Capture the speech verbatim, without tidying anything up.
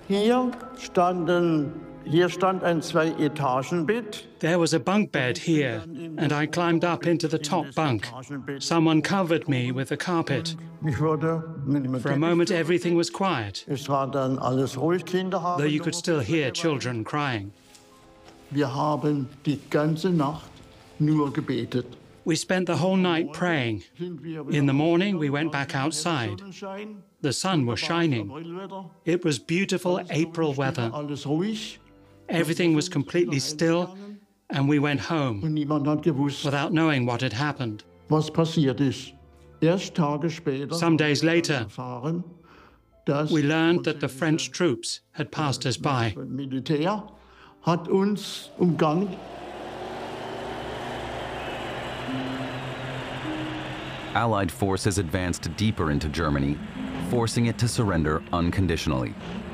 Hier standen, hier stand ein Zwei-Etagen-Bett. There was a bunk bed here, and I climbed up into the top bunk. Someone covered me with a carpet. Ich wurde mit dem For a moment, everything was quiet, Es war dann alles ruhig, Kinder haben though you could dort still hear children crying. Wir haben die ganze Nacht nur gebetet. We spent the whole night praying. In the morning, we went back outside. The sun was shining. It was beautiful April weather. Alles ruhig Everything was completely still, and we went home und niemand hat gewusst, without knowing what had happened. was passiert ist. Erst Tage später Some days later, erfahren, dass we learned that the French troops had passed us by. das Militär hat uns umgangen. Allied forces advanced deeper into Germany, forcing it to surrender unconditionally.